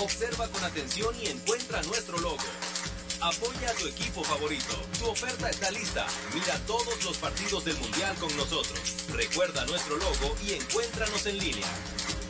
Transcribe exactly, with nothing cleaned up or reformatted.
Observa con atención y encuentra nuestro logo. Apoya a tu equipo favorito. Tu oferta está lista. Mira todos los partidos del Mundial con nosotros. Recuerda nuestro logo y encuéntranos en línea.